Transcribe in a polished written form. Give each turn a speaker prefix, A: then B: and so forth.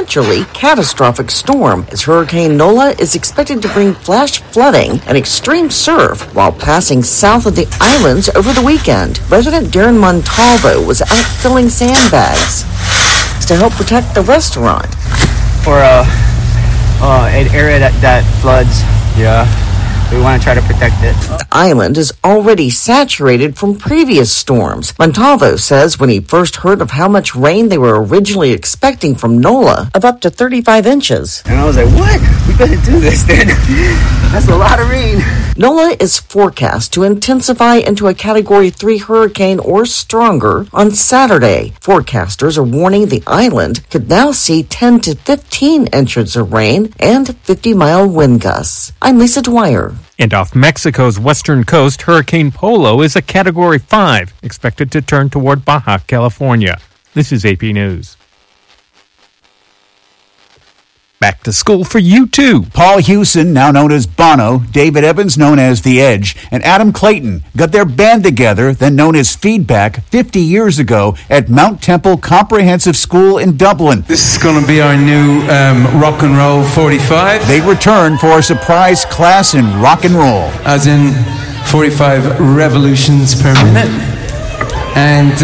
A: potentially catastrophic storm, as Hurricane Nola is expected to bring flash flooding and extreme surf while passing south of the islands over the weekend. Resident Darren Montalvo was out filling sandbags to help protect the restaurant.
B: For an area that floods, we want to try to protect it.
A: The island is already saturated from previous storms. Montalvo says when he first heard of how much rain they were originally expecting from Nola, of up to 35 inches.
B: And I was like, what? We better do this then. That's a lot of rain.
A: Nola is forecast to intensify into a Category 3 hurricane or stronger on Saturday. Forecasters are warning the island could now see 10 to 15 inches of rain and 50-mile wind gusts. I'm Lisa Dwyer.
C: And off Mexico's western coast, Hurricane Polo is a Category 5, expected to turn toward Baja California. This is AP News. Back to school for you, too.
D: Paul Hewson, now known as Bono, David Evans, known as The Edge, and Adam Clayton got their band together, then known as Feedback, 50 years ago at Mount Temple Comprehensive School in Dublin.
E: This is going to be our new rock and roll 45.
D: They return for a surprise class in rock and roll.
E: As in 45 revolutions per minute. And